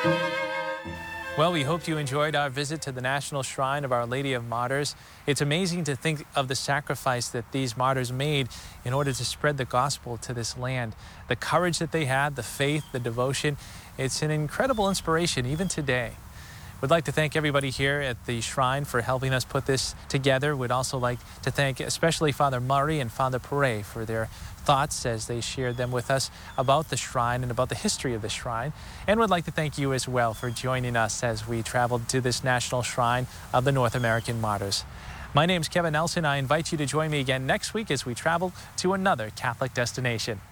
Well, we hope you enjoyed our visit to the National Shrine of Our Lady of Martyrs. It's amazing to think of the sacrifice that these martyrs made in order to spread the gospel to this land. The courage that they had, the faith, the devotion, it's an incredible inspiration even today. We'd like to thank everybody here at the shrine for helping us put this together. We'd also like to thank especially Father Murray and Father Perret for their thoughts as they shared them with us about the shrine and about the history of the shrine. And we'd like to thank you as well for joining us as we traveled to this National Shrine of the North American Martyrs. My name's Kevin Nelson. I invite you to join me again next week as we travel to another Catholic destination.